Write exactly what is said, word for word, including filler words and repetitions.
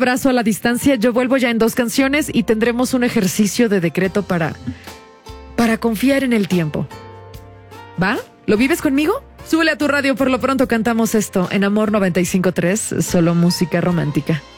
abrazo a la distancia. Yo vuelvo ya en dos canciones y tendremos un ejercicio de decreto para, para confiar en el tiempo. ¿Va? ¿Lo vives conmigo? Súbele a tu radio, por lo pronto cantamos esto en Amor noventa y cinco punto tres, solo música romántica.